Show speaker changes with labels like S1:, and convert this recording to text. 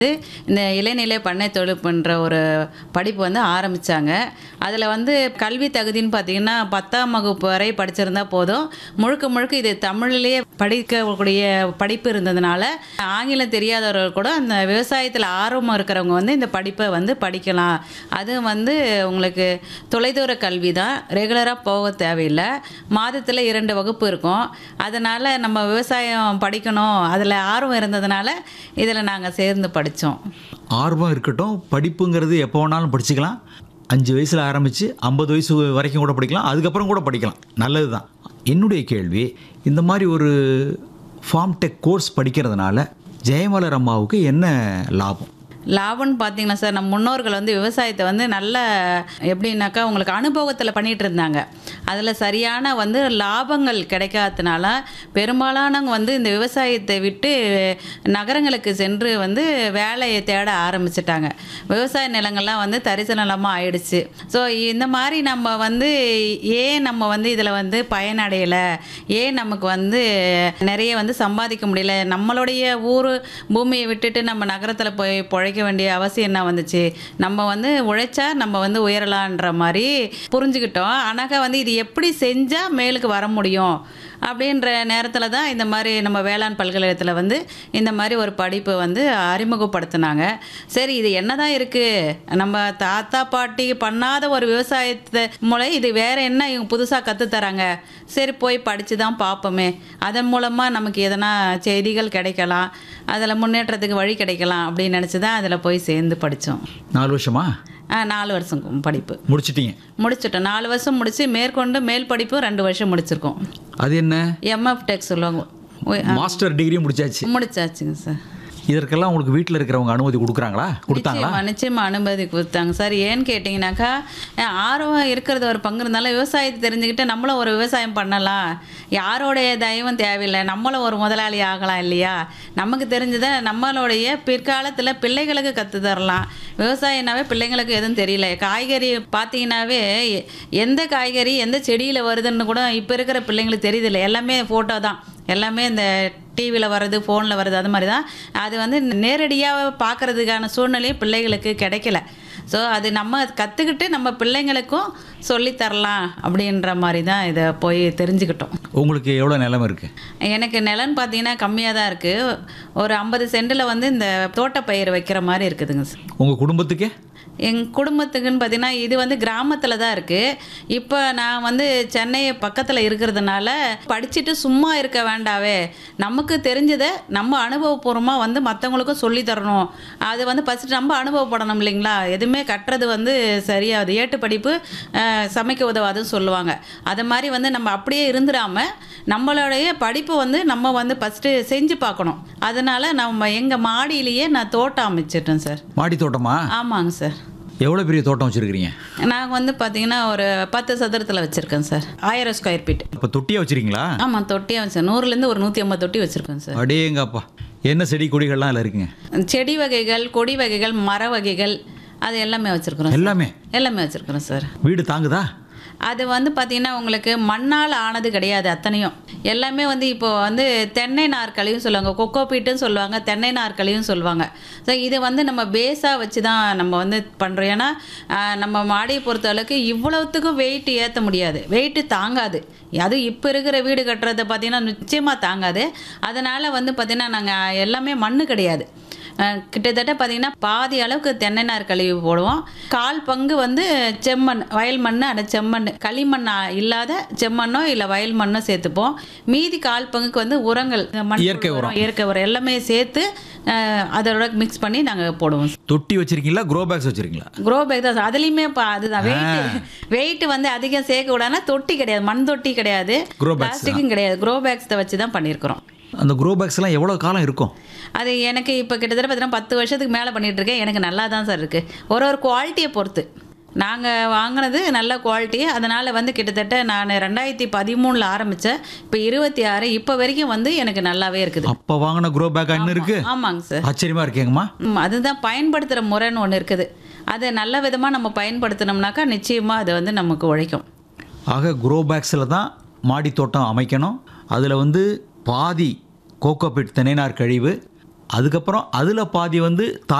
S1: இந்த இளநிலை பண்ணை தொழில்நுட்பன்ற ஒரு படிப்பு வந்து ஆரம்பித்தாங்க. அதில் வந்து கல்வி தகுதின்னு பார்த்தீங்கன்னா 10ஆம் வகுப்பு வரை படிச்சிருந்தா போதும். முழுக்க முழுக்க இது தமிழ்லேயே படிக்கக்கூடிய படிப்பு இருந்ததுனால ஆங்கிலம் தெரியாதவர்கள் கூட அந்த விவசாயத்தில் ஆர்வம் இருக்கிறவங்க வந்து இந்த படிப்பை வந்து படிக்கலாம். அது வந்து உங்களுக்கு தொலைதூர கல்வி தான், ரெகுலராக போக தேவையில்லை. மாதத்தில் 2 வகுப்பு இருக்கும். அதனால் நம்ம விவசாயம் படிக்கணும் அதில் ஆர்வம் இருந்ததுனால இதில் நாங்கள் சேர்ந்து படித்தோம்.
S2: ஆர்வம் இருக்கட்டும், படிப்புங்கிறது எப்போ வேணாலும் படிச்சுக்கலாம். 5 வயசில் ஆரம்பித்து 50 வயசு வரைக்கும் கூட படிக்கலாம், அதுக்கப்புறம் கூட படிக்கலாம். நல்லது தான். என்னுடைய கேள்வி, இந்த மாதிரி ஒரு ஃபார்ம் டெக் கோர்ஸ் படிக்கிறதுனால ஜெயமலர் அம்மாவுக்கு என்ன லாபம்?
S1: லாபம்னு பார்த்தீங்கன்னா சார், நம்ம முன்னோர்கள் வந்து விவசாயத்தை வந்து நல்ல எப்படின்னாக்கா உங்களுக்கு அனுபவத்தில் பண்ணிகிட்டு இருந்தாங்க. அதில் சரியான வந்து லாபங்கள் கிடைக்காததுனால பெரும்பாலானவங்க வந்து இந்த விவசாயத்தை விட்டு நகரங்களுக்கு சென்று வந்து வேலையை தேட ஆரம்பிச்சிட்டாங்க. விவசாய நிலங்கள்லாம் வந்து தரிசு நிலமாக ஆயிடுச்சு. ஸோ இந்த மாதிரி நம்ம வந்து ஏன் நம்ம வந்து இதில் வந்து பயனடையலை, ஏன் நமக்கு வந்து நிறைய வந்து சம்பாதிக்க முடியல, நம்மளுடைய ஊர் பூமியை விட்டுட்டு நம்ம நகரத்தில் போய் பிழைக்க வேண்டிய அவசியம் என்ன வந்துச்சு, நம்ம வந்து உழைச்சா நம்ம வந்து உயரலான்ற மாதிரி புரிஞ்சுக்கிட்டோம். ஆனால் வந்து இது எப்படி செஞ்சால் மேலுக்கு வர முடியும் அப்படின்ற நேரத்தில் தான் இந்த மாதிரி நம்ம வேளாண் பல்கலைக்கழகத்தில் வந்து இந்த மாதிரி ஒரு படிப்பு வந்து அறிமுகப்படுத்தினாங்க. சரி, இது என்ன தான் இருக்குது, நம்ம தாத்தா பாட்டி பண்ணாத ஒரு விவசாயத்தை மூலம் இது வேறு என்ன இவங்க புதுசாக கற்றுத்தராங்க, சரி போய் படித்து தான் பார்ப்போமே, அதன் மூலமாக நமக்கு எதனா செய்திகள் கிடைக்கலாம், அதில் முன்னேற்றத்துக்கு வழி கிடைக்கலாம் அப்படின்னு நினச்சி தான் அதில் போய் சேர்ந்து படித்தோம்.
S2: 4 வருஷமா?
S1: 4 வருஷம் படிப்பு
S2: முடிச்சிட்டீங்க?
S1: முடிச்சிட்டோம். 4 வருஷம் முடித்து மேற்கொண்டு மேல் படிப்பு 2 வருஷம் முடிச்சிருக்கோம்.
S2: அது என்ன?
S1: எம்எஃப் டெக் சொல்லுவாங்க.
S2: மாஸ்டர் டிகிரி முடிச்சாச்சு?
S1: முடிச்சாச்சுங்க சார்.
S2: இதற்கெல்லாம் உங்களுக்கு வீட்டில் இருக்கிறவங்க அனுமதி கொடுக்குறாங்களா? கொடுத்தாங்களா?
S1: நிச்சயமாக அனுமதி கொடுத்தாங்க சார். ஏன்னு கேட்டிங்கனாக்கா, ஆர்வம் இருக்கிறது ஒரு பங்கு இருந்தாலும் விவசாயத்தை தெரிஞ்சுக்கிட்டு நம்மளும் ஒரு விவசாயம் பண்ணலாம், யாரோடைய தயவும் தேவையில்லை, நம்மளும் ஒரு முதலாளி ஆகலாம் இல்லையா, நமக்கு தெரிஞ்சதை நம்மளுடைய பிற்காலத்தில் பிள்ளைகளுக்கு கற்று தரலாம். விவசாயம்னாவே பிள்ளைங்களுக்கு எதுவும் தெரியல. காய்கறி பார்த்தீங்கன்னாவே எந்த காய்கறி எந்த செடியில் வருதுன்னு கூட இப்போ இருக்கிற பிள்ளைங்களுக்கு தெரியுதில்லை. எல்லாமே ஃபோட்டோ தான், எல்லாமே இந்த டிவியில் வர்றது, ஃபோனில் வர்றது, அது மாதிரி தான். அது வந்து நேரடியாக பார்க்குறதுக்கான சூழ்நிலையும் பிள்ளைகளுக்கு கிடைக்கல. ஸோ அது நம்ம கற்றுக்கிட்டு நம்ம பிள்ளைங்களுக்கும் சொல்லித்தரலாம் அப்படின்ற மாதிரி தான் இதை போய் தெரிஞ்சுக்கிட்டோம்.
S2: உங்களுக்கு எவ்வளோ நிலம் இருக்குது?
S1: எனக்கு நிலம்னு பார்த்தீங்கன்னா கம்மியாக தான் இருக்குது. ஒரு 50 சென்டில் வந்து இந்த தோட்டப்பயிர் வைக்கிற மாதிரி இருக்குதுங்க சார்.
S2: உங்கள் குடும்பத்துக்கே?
S1: எங்கள் குடும்பத்துக்குன்னு பார்த்தீங்கன்னா இது வந்து கிராமத்தில் தான் இருக்குது. இப்போ நான் வந்து சென்னை பக்கத்தில் இருக்கிறதுனால படிச்சுட்டு சும்மா இருக்க வேண்டாவே, நமக்கு தெரிஞ்சதை நம்ம அனுபவபூர்வமாக வந்து மற்றவங்களுக்கும் சொல்லித்தரணும். அது வந்து ஃபஸ்ட்டு நம்ம அனுபவப்படணும் இல்லைங்களா. எதுவுமே கட்டுறது வந்து சரியாது, ஏட்டு படிப்பு சமைக்க உதவாதுன்னு சொல்லுவாங்க. அது மாதிரி வந்து நம்ம அப்படியே இருந்துடாமல் நம்மளுடைய படிப்பு வந்து நம்ம வந்து ஃபஸ்ட்டு செஞ்சு பார்க்கணும். அதனால் நம்ம எங்கள் மாடியிலேயே நான் தோட்டம் அமைச்சிட்டேன் சார்.
S2: மாடி தோட்டமா?
S1: ஆமாங்க சார்.
S2: எவ்வளோ பெரிய தோட்டம் வச்சுருக்கிறீங்க?
S1: நாங்கள் வந்து பார்த்தீங்கன்னா ஒரு 10 சதுரத்தில் வச்சுருக்கேன் சார். 1000 square feet.
S2: இப்போ தொட்டியாக வச்சுருக்கீங்களா?
S1: ஆமாம், தொட்டியாக வச்சேன். 100லேருந்து ஒரு 150 தொட்டி வச்சுருக்கேன் சார்.
S2: அடேங்கப்பா, என்ன செடி கொடிகள்லாம் அதில் இருக்குங்க?
S1: செடி வகைகள், கொடி வகைகள், மர வகைகள், அது எல்லாமே வச்சுருக்குறோம். எல்லாமே வச்சுருக்குறோம் சார்.
S2: வீடு தாங்குதா?
S1: அது வந்து பார்த்திங்கன்னா உங்களுக்கு மண்ணால் ஆனது கிடையாது. அத்தனையும் எல்லாமே வந்து இப்போ வந்து தென்னை நாற்கழியும் சொல்லுவாங்க, கொக்கோ பீட்டுன்னு சொல்லுவாங்க, தென்னை நாற்கழியும் சொல்லுவாங்க. ஸோ இதை வந்து நம்ம பேஸாக வச்சு தான் நம்ம வந்து பண்ணுறோம். ஏன்னா நம்ம மாடியை பொறுத்த அளவுக்கு இவ்வளோத்துக்கும் வெயிட் ஏற்ற முடியாது, வெயிட்டு தாங்காது. அதுவும் இப்போ இருக்கிற வீடு கட்டுறதை பார்த்திங்கன்னா நிச்சயமாக தாங்காது. அதனால் வந்து பார்த்திங்கன்னா நாங்கள் எல்லாமே மண் கிடையாது. கிட்டத்தட்ட பார்த்திங்கன்னா பாதி அளவுக்கு தென்னை நார் கழிவு போடுவோம். 1/4 பங்கு வந்து செம்மண், வயல் மண், அந்த செம்மண் களிமண் இல்லாத செம்மண்ணோ இல்லை வயல் மண்ணோ சேர்த்துப்போம். மீதி 1/4 பங்குக்கு வந்து உரங்கள்,
S2: இயற்கை உரம்
S1: எல்லாமே சேர்த்து அதோட மிக்ஸ் பண்ணி நாங்கள் போடுவோம்.
S2: தொட்டி வச்சுருக்கீங்களா, க்ரோ பேக்ஸ் வச்சுருக்கீங்களா?
S1: க்ரோ பேக் தான். அதுலேயுமே அதுதான் வெயிட் வந்து அதிகம் சேர்க்க விடாதுன்னா தொட்டி கிடையாது, மண் தொட்டி கிடையாது, பிளாஸ்டிக்கும் கிடையாது, க்ரோ பேக்ஸை வச்சு தான் பண்ணியிருக்கிறோம்.
S2: அந்த க்ரோ பேக்ஸ்லாம் எவ்வளோ காலம் இருக்கும்?
S1: அது எனக்கு இப்போ கிட்டத்தட்ட பார்த்தீங்கன்னா 10 வருஷத்துக்கு மேலே பண்ணிகிட்ருக்கேன். எனக்கு நல்லா தான் சார் இருக்குது. ஒரு குவாலிட்டியை பொறுத்து நாங்கள் வாங்கினது நல்ல குவாலிட்டி. அதனால் வந்து கிட்டத்தட்ட நான் 2013 ஆரம்பித்தேன், இப்போ 26, இப்போ வரைக்கும் வந்து எனக்கு நல்லாவே இருக்குது.
S2: அப்போ வாங்கின க்ரோ பேக் இன்னும் இருக்குது?
S1: ஆமாங்க சார்.
S2: ஆச்சரியமாக இருக்கேங்கம்மா.
S1: அதுதான் பயன்படுத்துகிற முறைன்னு ஒன்று இருக்குது. அதை நல்ல விதமாக நம்ம பயன்படுத்தினோம்னாக்கா நிச்சயமாக அது வந்து நமக்கு உழைக்கும்.
S2: ஆக க்ரோ பேக்ஸில் தான் மாடி தோட்டம் அமைக்கணும். அதில் வந்து பாதி கோகோபிட் தென்னைநார் கழிவு, அதுக்கப்புறம் அதில் பாதி வந்து